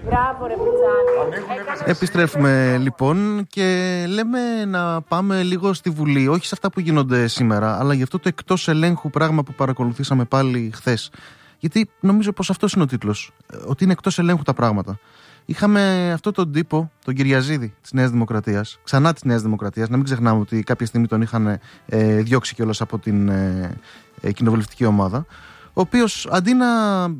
Μπράβο, ρε Μπιτζάνη. Επιστρέφουμε λοιπόν και λέμε να πάμε λίγο στη Βουλή. Όχι σε αυτά που γίνονται σήμερα, αλλά για αυτό το εκτός ελέγχου πράγμα που παρακολουθήσαμε πάλι χθες. Γιατί νομίζω πως αυτός είναι ο τίτλος. Ότι είναι εκτός ελέγχου τα πράγματα. Είχαμε αυτόν τον τύπο, τον Κυριαζίδη της Νέας Δημοκρατίας, ξανά της Νέας Δημοκρατίας. Να μην ξεχνάμε ότι κάποια στιγμή τον είχαν διώξει κιόλας από την κοινοβουλευτική ομάδα. Ο οποίος αντί να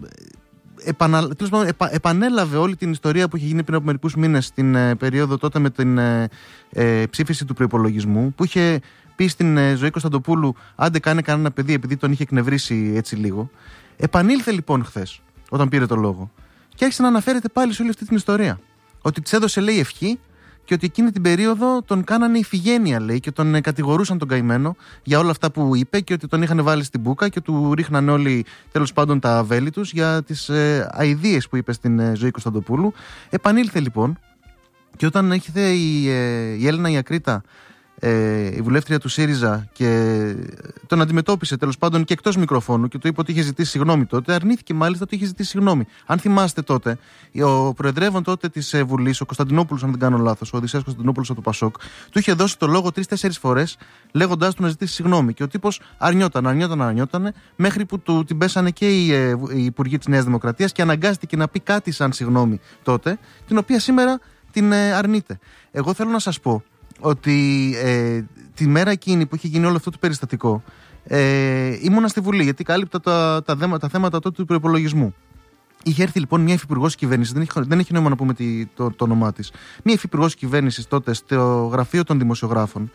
επανέλαβε όλη την ιστορία που είχε γίνει πριν από μερικούς μήνες στην περίοδο τότε με την ψήφιση του προϋπολογισμού, που είχε πει στην Ζωή Κωνσταντοπούλου άντε κάνε κανένα παιδί επειδή τον είχε εκνευρίσει έτσι λίγο. Επανήλθε λοιπόν χθες όταν πήρε το λόγο και άρχισε να αναφέρεται πάλι σε όλη αυτή την ιστορία. Ότι της έδωσε, λέει, ευχή και ότι εκείνη την περίοδο τον κάνανε ηφηγένεια, λέει, και τον κατηγορούσαν τον καημένο για όλα αυτά που είπε και ότι τον είχαν βάλει στην μπούκα και του ρίχναν όλοι τέλος πάντων τα βέλη τους για τις αηδίες που είπε στην Ζωή Κωνσταντοπούλου. Επανήλθε λοιπόν και όταν ήρθε η Έλληνα Ιακρίτα, η βουλεύτρια του ΣΥΡΙΖΑ, και τον αντιμετώπισε τέλος πάντων και εκτός μικροφώνου και του είπε ότι είχε ζητήσει συγγνώμη τότε, αρνήθηκε μάλιστα ότι είχε ζητήσει συγγνώμη. Αν θυμάστε τότε, ο προεδρεύων τότε της Βουλής, ο Κωνσταντινόπουλος, αν δεν κάνω λάθος, ο Οδυσσέας Κωνσταντινόπουλος από το ΠΑΣΟΚ, του είχε δώσει το λόγο 3-4 φορές λέγοντάς του να ζητήσει συγγνώμη. Και ο τύπος αρνιόταν, μέχρι που την πέσανε και οι υπουργοί της Νέας Δημοκρατίας και αναγκάστηκε να πει κάτι σαν συγγνώμη τότε, την οποία σήμερα την αρνείται. Εγώ θέλω να σας πω ότι τη μέρα εκείνη που είχε γίνει όλο αυτό το περιστατικό ήμουνα στη Βουλή, γιατί κάλυπτα τα θέματα τότε του προϋπολογισμού. Είχε έρθει λοιπόν μια υφυπουργός κυβέρνησης, δεν έχει νόημα να πούμε το όνομά της, μια υφυπουργός κυβέρνησης τότε στο γραφείο των δημοσιογράφων,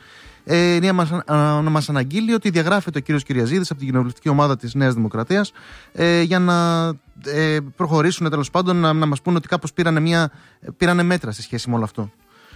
να μας αναγγείλει ότι διαγράφεται ο κύριος Κυριαζίδης από την κοινοβουλευτική ομάδα της Νέας Δημοκρατίας για να προχωρήσουν τέλος πάντων, να μας πούνε ότι κάπως πήρανε μέτρα σε σχέση με όλο αυτό.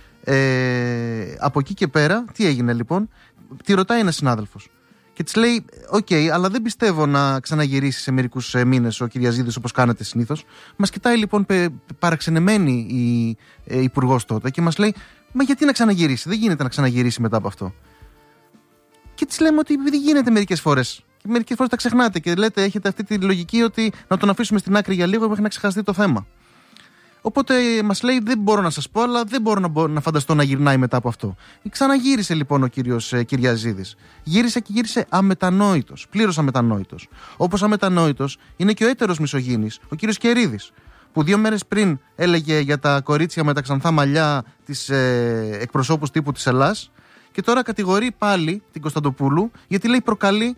Από εκεί και πέρα, τι έγινε λοιπόν? Τη ρωτάει ένας συνάδελφος και της λέει: «Οκ, αλλά δεν πιστεύω να ξαναγυρίσει σε μερικούς μήνες ο Κυριαζίδης όπως κάνετε συνήθως». Μας κοιτάει λοιπόν παραξενεμένη η υπουργός τότε και μας λέει: «Μα γιατί να ξαναγυρίσει? Δεν γίνεται να ξαναγυρίσει μετά από αυτό». Και της λέμε ότι επειδή γίνεται μερικές φορές. Και μερικές φορές τα ξεχνάτε και λέτε, έχετε αυτή τη λογική ότι να τον αφήσουμε στην άκρη για λίγο μέχρι να ξεχαστεί το θέμα. Οπότε μας λέει: «Δεν μπορώ να σας πω, αλλά δεν μπορώ να φανταστώ να γυρνάει μετά από αυτό». Ξαναγύρισε λοιπόν ο κύριος Κυριαζίδης. Γύρισε και γύρισε αμετανόητος, πλήρως αμετανόητος. Όπως αμετανόητος είναι και ο έτερος μισογίνης, ο κύριος Κερίδης, που 2 μέρες πριν έλεγε για τα κορίτσια με τα ξανθά μαλλιά της εκπροσώπους τύπου της Ελλάς και τώρα κατηγορεί πάλι την Κωνσταντοπούλου γιατί λέει προκαλεί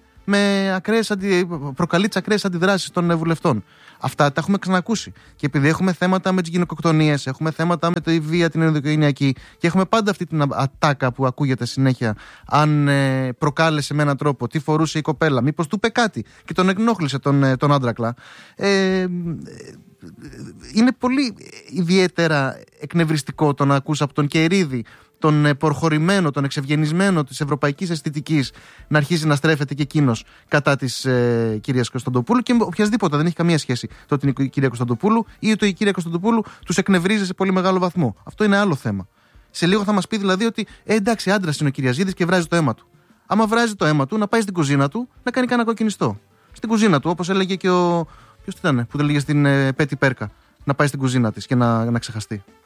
τις ακραίες αντιδράσεις των βουλευτών. Αυτά τα έχουμε ξανακούσει. Και επειδή έχουμε θέματα με τις γυναικοκτονίες, έχουμε θέματα με τη βία την ενδοοικογενειακή και έχουμε πάντα αυτή την ατάκα που ακούγεται συνέχεια, αν προκάλεσε με έναν τρόπο, τι φορούσε η κοπέλα, μήπως του είπε κάτι και τον εκνόχλησε τον άντρακλα. Είναι πολύ ιδιαίτερα εκνευριστικό το να ακούς από τον Κερίδη, τον προχωρημένο, τον εξευγενισμένο της ευρωπαϊκής αισθητικής, να αρχίζει να στρέφεται και εκείνος κατά της κυρίας Κωνσταντοπούλου και οποιασδήποτε, δεν έχει καμία σχέση το ότι είναι η κυρία Κωνσταντοπούλου ή ότι η κυρία Κωνσταντοπούλου τους εκνευρίζει σε πολύ μεγάλο βαθμό. Αυτό είναι άλλο θέμα. Σε λίγο θα μας πει δηλαδή ότι εντάξει, άντρας είναι ο Κυριαζίδης και βράζει το αίμα του. Άμα βράζει το αίμα του, να πάει στην κουζίνα του να κάνει κανένα κοκκινιστό. Στην κουζίνα του, όπως έλεγε και ποιος ήταν που το έλεγε στην Πέτη Πέρκα, να πάει στην κουζίνα της και να ξεχαστεί.